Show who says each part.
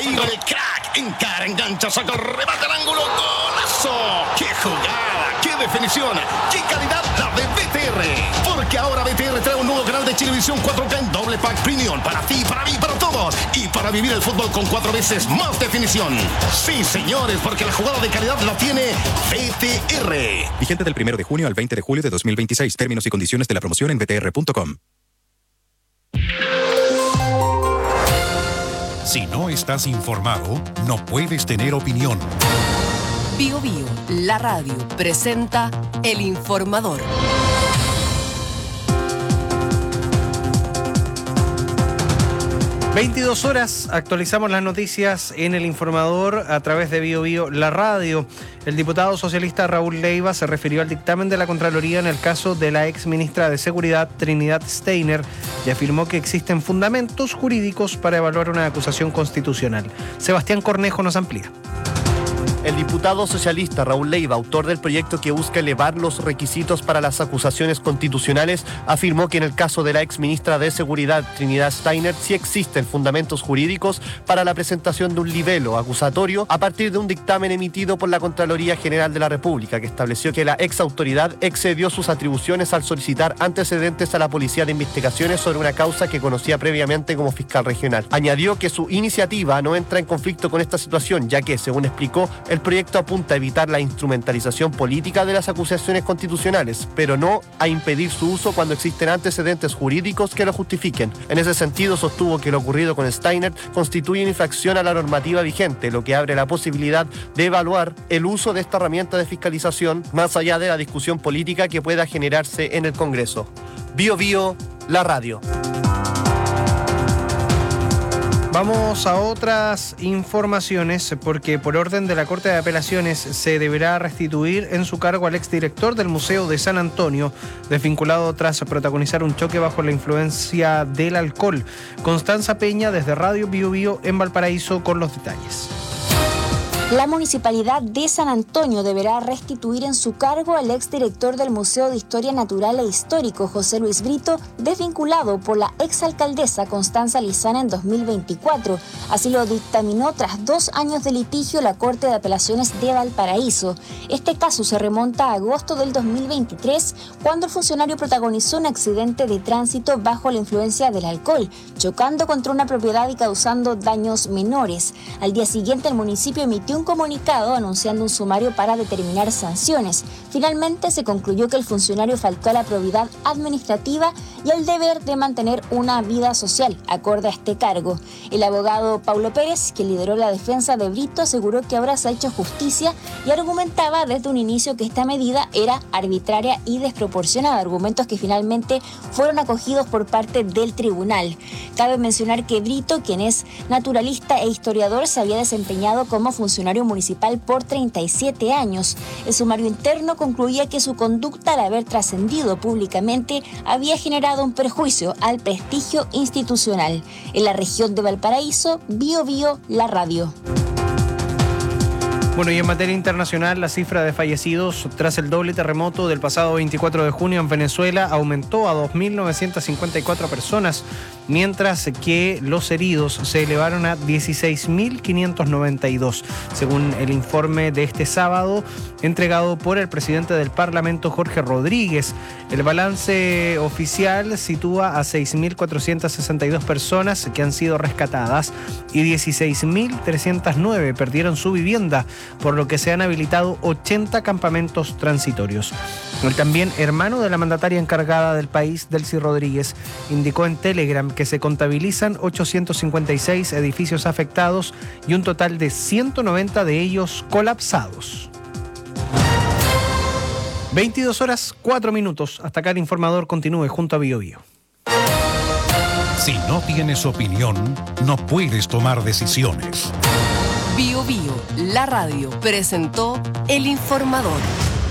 Speaker 1: Ahí va el crack. Encara, engancha, saca el remate al ángulo. ¡Golazo! ¡Qué jugada! ¡Qué definición! ¡Qué calidad la de BTR! Porque ahora BTR trae un nuevo canal de Chilevisión 4K en doble pack premium. Para ti, para mí, para todos. Y para vivir el fútbol con 4 veces más definición. Sí, señores, porque la jugada de calidad la tiene BTR.
Speaker 2: Vigente del 1 de junio al 20 de julio de 2026. Términos y condiciones de la promoción en btr.com.
Speaker 3: Si no estás informado, no puedes tener opinión.
Speaker 4: Bio Bio, la radio, presenta El Informador.
Speaker 5: ...22 horas, actualizamos las noticias en El Informador a través de Bio Bio, la radio. El diputado socialista Raúl Leiva se refirió al dictamen de la Contraloría en el caso de la ex ministra de Seguridad, Trinidad Steiner, y afirmó que existen fundamentos jurídicos para evaluar una acusación constitucional. Sebastián Cornejo nos amplía.
Speaker 6: El diputado socialista Raúl Leiva, autor del proyecto que busca elevar los requisitos para las acusaciones constitucionales, afirmó que en el caso de la exministra de Seguridad, Trinidad Steiner, sí existen fundamentos jurídicos para la presentación de un libelo acusatorio a partir de un dictamen emitido por la Contraloría General de la República, que estableció que la exautoridad excedió sus atribuciones al solicitar antecedentes a la Policía de Investigaciones sobre una causa que conocía previamente como fiscal regional. Añadió que su iniciativa no entra en conflicto con esta situación, ya que, según explicó, el proyecto apunta a evitar la instrumentalización política de las acusaciones constitucionales, pero no a impedir su uso cuando existen antecedentes jurídicos que lo justifiquen. En ese sentido, sostuvo que lo ocurrido con Steiner constituye una infracción a la normativa vigente, lo que abre la posibilidad de evaluar el uso de esta herramienta de fiscalización más allá de la discusión política que pueda generarse en el Congreso. Bio Bio, la radio.
Speaker 5: Vamos a otras informaciones porque por orden de la Corte de Apelaciones se deberá restituir en su cargo al exdirector del Museo de San Antonio, desvinculado tras protagonizar un choque bajo la influencia del alcohol. Constanza Peña desde Radio Bio Bio en Valparaíso con los detalles.
Speaker 7: La Municipalidad de San Antonio deberá restituir en su cargo al exdirector del Museo de Historia Natural e Histórico, José Luis Brito, desvinculado por la exalcaldesa Constanza Lizana en 2024. Así lo dictaminó tras 2 años de litigio la Corte de Apelaciones de Valparaíso. Este caso se remonta a agosto del 2023, cuando el funcionario protagonizó un accidente de tránsito bajo la influencia del alcohol, chocando contra una propiedad y causando daños menores. Al día siguiente, el municipio emitió un comunicado anunciando un sumario para determinar sanciones. Finalmente se concluyó que el funcionario faltó a la probidad administrativa y al deber de mantener una vida social acorde a este cargo. El abogado Paulo Pérez, que lideró la defensa de Brito, aseguró que ahora se ha hecho justicia y argumentaba desde un inicio que esta medida era arbitraria y desproporcionada, argumentos que finalmente fueron acogidos por parte del tribunal. Cabe mencionar que Brito, quien es naturalista e historiador, se había desempeñado como funcionario municipal por 37 años. El sumario interno concluía que su conducta, al haber trascendido públicamente, había generado un perjuicio al prestigio institucional. En la región de Valparaíso, Bio Bio, la radio.
Speaker 5: Bueno, y en materia internacional, la cifra de fallecidos tras el doble terremoto del pasado 24 de junio en Venezuela aumentó a 2.954 personas, mientras que los heridos se elevaron a 16.592, según el informe de este sábado entregado por el presidente del Parlamento, Jorge Rodríguez. El balance oficial sitúa a 6.462 personas que han sido rescatadas y 16.309 perdieron su vivienda, por lo que se han habilitado 80 campamentos transitorios. El también hermano de la mandataria encargada del país, Delcy Rodríguez, indicó en Telegram que se contabilizan 856 edificios afectados y un total de 190 de ellos colapsados. 22 horas, 4 minutos. Hasta acá el informador continúe junto a Bio Bio.
Speaker 3: Si no tienes opinión, no puedes tomar decisiones.
Speaker 4: Bio Bio, la radio, presentó El Informador.